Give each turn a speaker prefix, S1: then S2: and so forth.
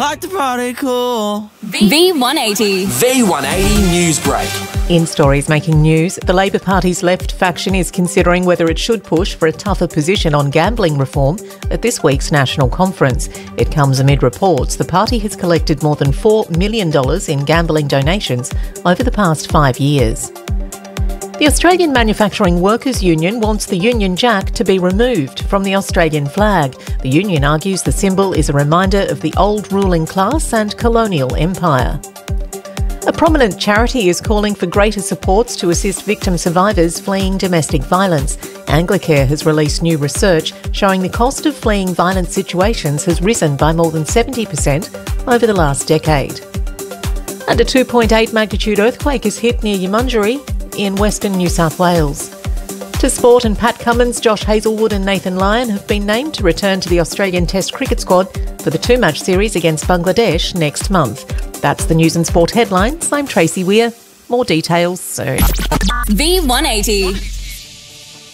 S1: like the party cool.
S2: V180.
S3: V180 News Break.
S4: In stories making news, the Labor Party's left faction is considering whether it should push for a tougher position on gambling reform at this week's national conference. It comes amid reports the party has collected more than $4 million in gambling donations over the past 5 years. The Australian Manufacturing Workers Union wants the Union Jack to be removed from the Australian flag. The union argues the symbol is a reminder of the old ruling class and colonial empire. A prominent charity is calling for greater supports to assist victim survivors fleeing domestic violence. Anglicare has released new research showing the cost of fleeing violent situations has risen by more than 70% over the last decade. And a 2.8 magnitude earthquake has hit near Yamunjeri in western New South Wales. To sport, and Pat Cummins, Josh Hazlewood and Nathan Lyon have been named to return to the Australian Test cricket squad for the two-match series against Bangladesh next month. That's the news and sport headlines. I'm Tracy Weir. More details soon.
S2: V180.